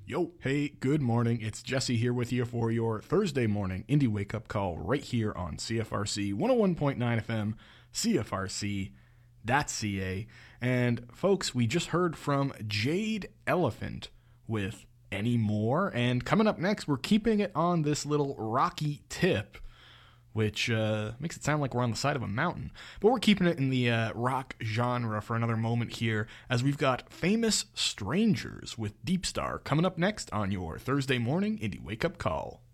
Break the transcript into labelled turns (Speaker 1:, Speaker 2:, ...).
Speaker 1: Yo, hey, good morning. It's Jesse here with you for your Thursday morning Indie Wake Up Call right here on CFRC 101.9 FM, CFRC.ca. And folks, we just heard from Jade Elephant with Any More. And coming up next, we're keeping it on this little rocky tip, which makes it sound like we're on the side of a mountain. But we're keeping it in the rock genre for another moment here, as we've got Famous Strangers with Deep Star coming up next on your Thursday morning Indie Wake Up Call.